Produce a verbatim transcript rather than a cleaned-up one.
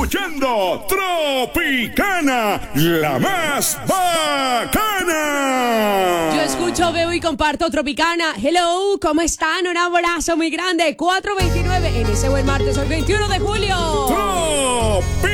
escuchando Tropicana, la más bacana. Yo escucho, veo y comparto Tropicana. Hello, ¿cómo están? Un abrazo muy grande. cuatro veintinueve en ese buen martes, hoy veintiuno de julio. Tropicana.